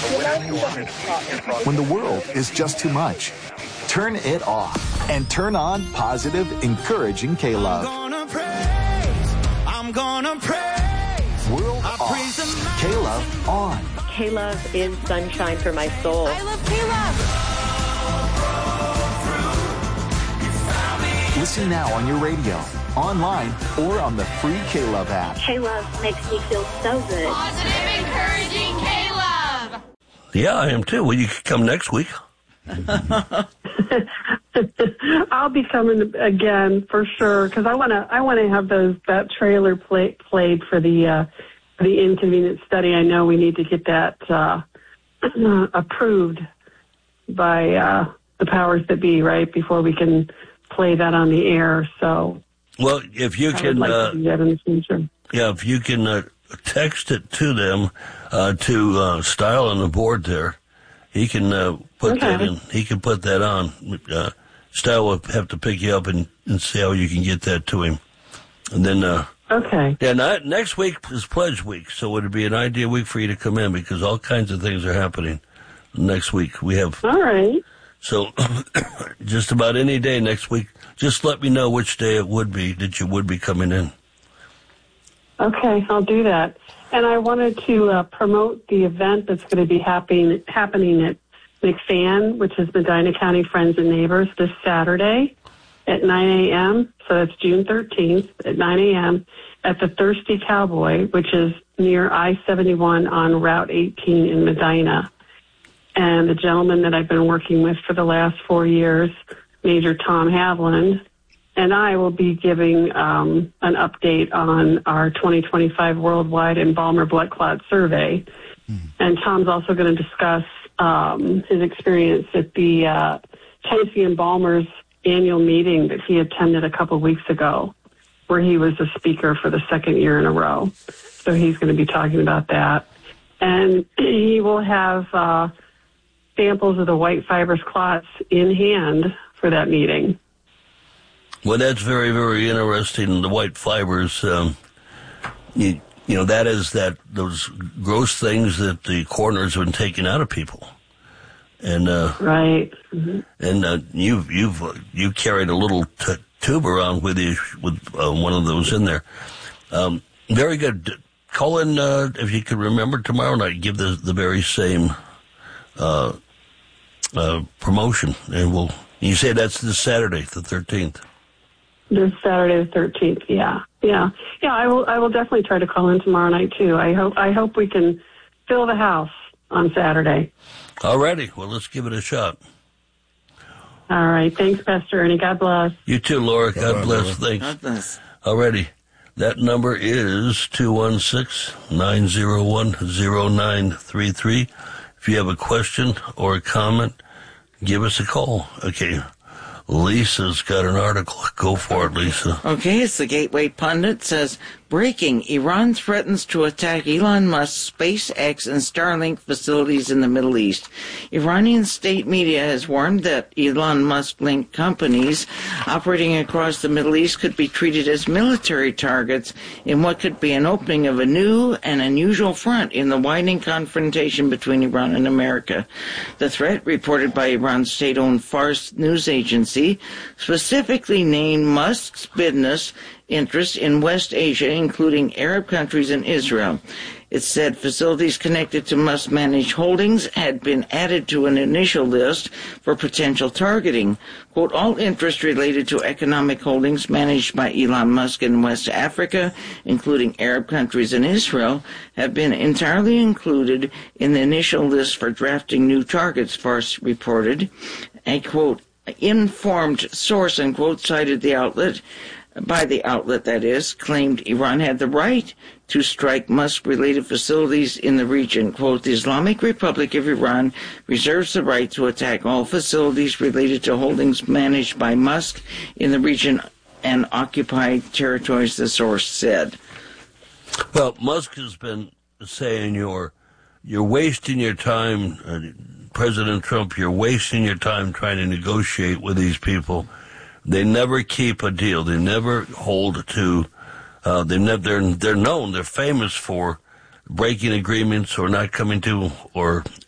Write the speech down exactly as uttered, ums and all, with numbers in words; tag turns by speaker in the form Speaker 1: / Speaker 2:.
Speaker 1: When the world is just too much, turn it off and turn on positive, encouraging K-Love.
Speaker 2: I'm gonna praise, I'm gonna praise.
Speaker 1: World off, K-Love on.
Speaker 3: K-Love is sunshine for my soul.
Speaker 4: I love K-Love.
Speaker 1: Listen now on your radio, online, or on the free K-Love app.
Speaker 5: K-Love makes me feel so good.
Speaker 4: Positive, encouraging K-Love.
Speaker 6: Yeah, I am too. Well, you could come next week.
Speaker 7: I'll be coming again for sure because I want to. I want to have those that trailer play, played for the uh, for the inconvenient study. I know we need to get that uh, approved by uh, the powers that be, right, before we can play that on the air. So,
Speaker 6: well, if you
Speaker 7: I
Speaker 6: can,
Speaker 7: would like
Speaker 6: uh,
Speaker 7: to do that in the future.
Speaker 6: Yeah, if you can uh, text it to them uh, to uh, Style on the board there, he can uh, put
Speaker 7: okay.
Speaker 6: that in. He can put that on. Uh, Style will have to pick you up and, and see how you can get that to him, and then. Uh,
Speaker 7: okay.
Speaker 6: Yeah, not, next week is Pledge Week, so it would be an ideal week for you to come in because all kinds of things are happening next week. We have.
Speaker 7: All right.
Speaker 6: So, just about any day next week, just let me know which day it would be that you would be coming in.
Speaker 7: Okay, I'll do that. And I wanted to uh, promote the event that's going to be happening happening at McFan, which is Medina County Friends and Neighbors, this Saturday at nine a.m. So that's June thirteenth at nine a.m. at the Thirsty Cowboy, which is near I seventy-one on Route eighteen in Medina. And the gentleman that I've been working with for the last four years, Major Tom Havland, and I will be giving um, an update on our twenty twenty-five Worldwide Embalmer Blood Clot Survey. Mm-hmm. And Tom's also going to discuss um, his experience at the uh, Tennessee Embalmers annual meeting that he attended a couple of weeks ago, where he was a speaker for the second year in a row. So he's going to be talking about that. And he will have uh, samples of the white fibrous clots in hand for that meeting.
Speaker 6: Well, that's very, very interesting. The white fibers, um, you, you know, that is that those gross things that the coroners have been taking out of people, and uh,
Speaker 7: right. Mm-hmm.
Speaker 6: And uh, you've you've uh, you carried a little t- tube around with you with uh, one of those in there. Um, very good. Call in uh, if you can remember tomorrow night. Give the the very same uh, uh, promotion, and we'll. You say that's this Saturday, the thirteenth.
Speaker 7: This Saturday the thirteenth, yeah, yeah, yeah. I will. I will definitely try to call in tomorrow night too. I hope. I hope we can fill the house on Saturday.
Speaker 6: Alrighty. Well, let's give it a shot.
Speaker 7: All right. Thanks, Pastor Ernie. God bless.
Speaker 6: You too, Laura. God, God bless. Laura. Thanks.
Speaker 8: God bless.
Speaker 6: Alrighty. That number is two one six, nine zero one, zero nine three three. If you have a question or a comment, give us a call. Okay. Lisa's got an article. Go for it, Lisa.
Speaker 8: Okay, it's the Gateway Pundit. Says, breaking, Iran threatens to attack Elon Musk's SpaceX and Starlink facilities in the Middle East. Iranian state media has warned that Elon Musk-linked companies operating across the Middle East could be treated as military targets in what could be an opening of a new and unusual front in the widening confrontation between Iran and America. The threat, reported by Iran's state-owned Fars news agency, specifically named Musk's business interests in West Asia, including Arab countries and Israel. It said facilities connected to Musk-managed holdings had been added to an initial list for potential targeting. Quote, all interests related to economic holdings managed by Elon Musk in West Africa, including Arab countries and Israel, have been entirely included in the initial list for drafting new targets, Fars reported. A, quote, informed source, unquote, cited the outlet, by the outlet, that is, claimed Iran had the right to strike Musk-related facilities in the region. Quote, the Islamic Republic of Iran reserves the right to attack all facilities related to holdings managed by Musk in the region and occupied territories, the source said.
Speaker 6: Well, Musk has been saying you're, you're wasting your time, uh, President Trump, you're wasting your time trying to negotiate with these people. They never keep a deal. They never hold to. Uh, they never. They're, they're known. They're famous for breaking agreements or not coming to or